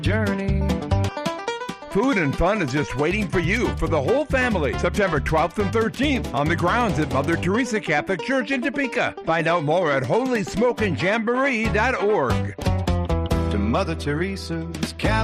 journey. Food and fun is just waiting for you for the whole family. September 12th and 13th on the grounds at Mother Teresa Catholic Church in Topeka. Find out more at holysmokingjamboree.org. To Mother Teresa,